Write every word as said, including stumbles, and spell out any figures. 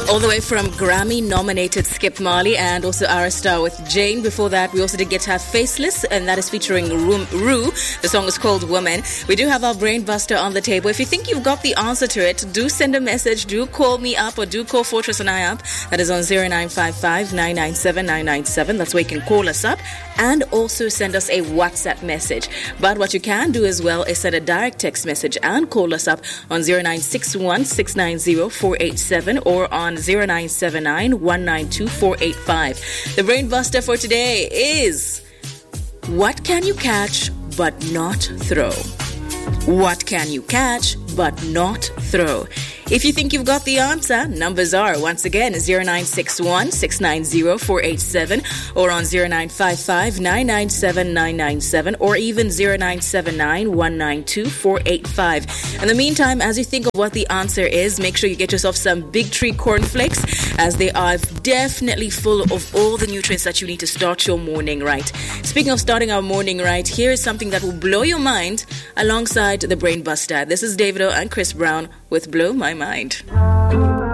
All the way from Grammy-nominated Skip Marley and also Aristar with Jane. Before that, we also did get to have Faceless, and that is featuring Ru. Ru. The song is called Woman. We do have our Brain Buster on the table. If you think you've got the answer to it, do send a message, do call me up, or do call Fortress and I up. That is on zero nine five five, nine nine seven, nine nine seven. That's where you can call us up and also send us a WhatsApp message. But what you can do as well is send a direct text message and call us up on zero nine six one, six nine zero, four eight seven or on zero nine seven nine, one nine two, four eight five. The Brain Buster for today is: what can you catch but not throw? What can you catch but not throw? If you think you've got the answer, numbers are once again zero nine six one, six nine zero, four eight seven or on zero nine five five, nine nine seven, nine nine seven or even zero nine seven nine, one nine two, four eight five. In the meantime, as you think of what the answer is, make sure you get yourself some Big Tree cornflakes, as they are definitely full of all the nutrients that you need to start your morning right. Speaking of starting our morning right, here is something that will blow your mind alongside the Brain Buster. This is Davido and Chris Brown with Blow My Mind.